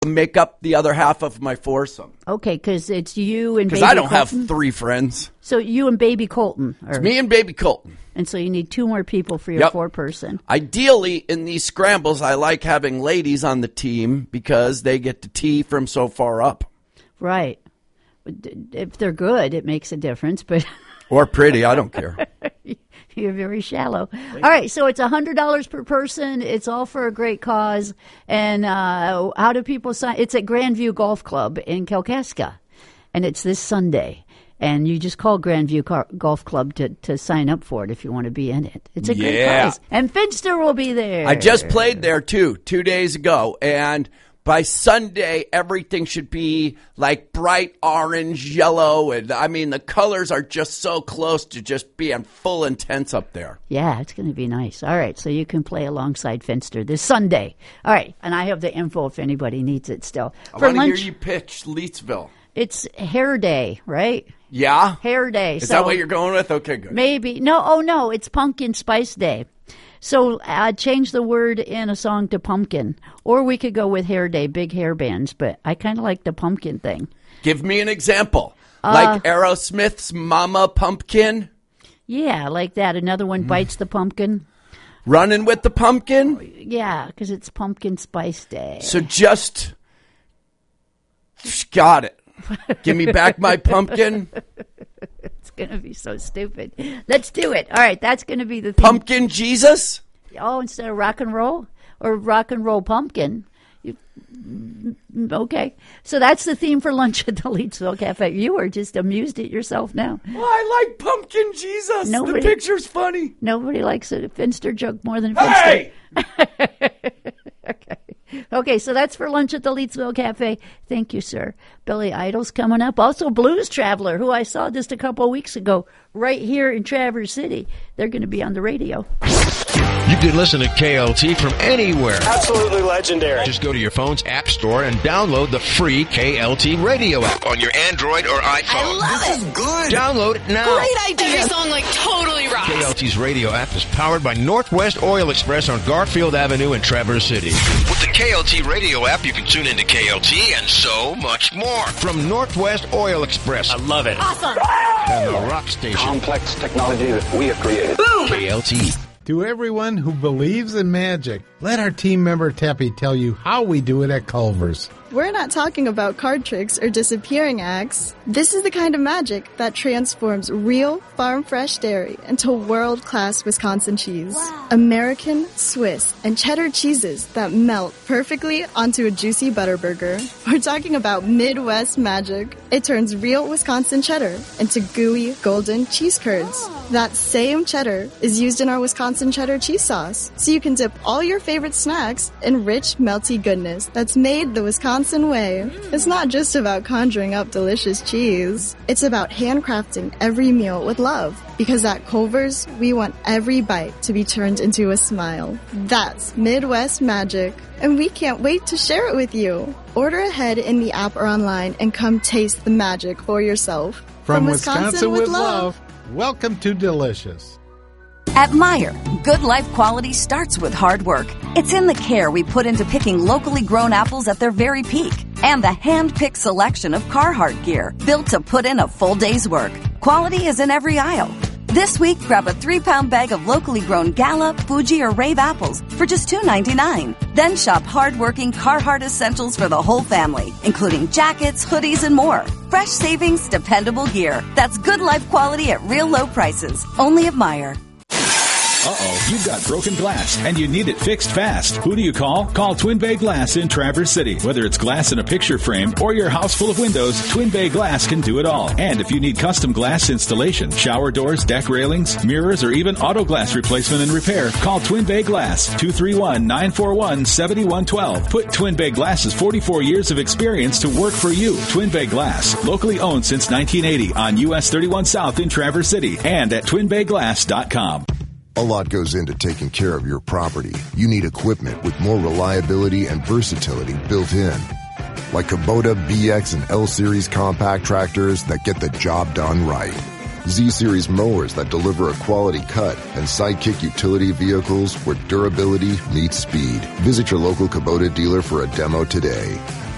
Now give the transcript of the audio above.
make up the other half of my foursome. Okay, because it's you and Baby Because I don't Colton. have 3 friends. So you and Baby Colton. It's me and Baby Colton. And so you need 2 more people for your 4-person. Ideally, in these scrambles, I like having ladies on the team because they get to tee from so far up. Right. If they're good, it makes a difference. But or pretty, I don't care. You're very shallow. All right, so it's $100 per person. It's all for a great cause. And how do people sign? It's at Grandview Golf Club in Kalkaska, and it's this Sunday. And you just call Grandview Golf Club to sign up for it if you want to be in it. It's a great cause. And Finster will be there. I just played there, too, 2 days ago. And by Sunday, everything should be like bright orange, yellow. And I mean, the colors are just so close to just being full intense up there. Yeah, it's going to be nice. All right, so you can play alongside Finster this Sunday. All right, and I have the info if anybody needs it still. I want to hear you pitch Leetsville. It's Hair Day, right? Yeah? Hair Day. Is that what you're going with? Okay, good. Maybe. No, it's Pumpkin Spice Day. So change the word in a song to pumpkin. Or we could go with Hair Day, big hair bands, but I kind of like the pumpkin thing. Give me an example. Like Aerosmith's Mama Pumpkin? Yeah, like that. Another one bites the pumpkin. Running with the Pumpkin? Yeah, because it's Pumpkin Spice Day. So just got it. Give me back my pumpkin. It's going to be so stupid. Let's do it. All right, that's going to be the theme. Pumpkin Jesus? Oh, instead of rock and roll? Or rock and roll pumpkin. Okay. So that's the theme for lunch at the Leetsville Cafe. You are just amused at yourself now. Well, I like Pumpkin Jesus. The picture's funny. Nobody likes a Finster joke more than Finster. Hey! Okay, so that's for lunch at the Leetsville Cafe. Thank you, sir. Billy Idol's coming up. Also, Blues Traveler, who I saw just a couple of weeks ago right here in Traverse City. They're going to be on the radio. You can listen to KLT from anywhere. Absolutely legendary. Just go to your phone's app store and download the free KLT radio app on your Android or iPhone. I love This is good. Download it now. Great idea. Every song totally rocks. KLT's radio app is powered by Northwest Oil Express on Garfield Avenue in Traverse City. With the KLT radio app, you can tune into KLT and so much more. From Northwest Oil Express. I love it. Awesome. And the rock station. Complex technology that we have created. Boom. KLT. To everyone who believes in magic, let our team member Teppy tell you how we do it at Culver's. We're not talking about card tricks or disappearing acts. This is the kind of magic that transforms real, farm-fresh dairy into world-class Wisconsin cheese. Wow. American, Swiss, and cheddar cheeses that melt perfectly onto a juicy butter burger. We're talking about Midwest magic. It turns real Wisconsin cheddar into gooey, golden cheese curds. Oh. That same cheddar is used in our Wisconsin cheddar cheese sauce, so you can dip all your favorite snacks in rich, melty goodness that's made the Wisconsin way. It's not just about conjuring up delicious cheese. It's about handcrafting every meal with love. Because at Culver's, we want every bite to be turned into a smile. That's Midwest magic. And we can't wait to share it with you. Order ahead in the app or online and come taste the magic for yourself. From Wisconsin with love, welcome to Delicious. At Meijer, good life quality starts with hard work. It's in the care we put into picking locally grown apples at their very peak and the hand-picked selection of Carhartt gear built to put in a full day's work. Quality is in every aisle. This week, grab a 3-pound bag of locally grown Gala, Fuji, or Rave apples for just $2.99. Then shop hard-working Carhartt essentials for the whole family, including jackets, hoodies, and more. Fresh savings, dependable gear. That's good life quality at real low prices. Only at Meijer. Uh-oh, you've got broken glass and you need it fixed fast. Who do you call? Call Twin Bay Glass in Traverse City. Whether it's glass in a picture frame or your house full of windows, Twin Bay Glass can do it all. And if you need custom glass installation, shower doors, deck railings, mirrors, or even auto glass replacement and repair, call Twin Bay Glass, 231-941-7112. Put Twin Bay Glass's 44 years of experience to work for you. Twin Bay Glass, locally owned since 1980 on US 31 South in Traverse City and at twinbayglass.com. A lot goes into taking care of your property. You need equipment with more reliability and versatility built in. Like Kubota BX and L-Series compact tractors that get the job done right. Z-Series mowers that deliver a quality cut, and Sidekick utility vehicles where durability meets speed. Visit your local Kubota dealer for a demo today.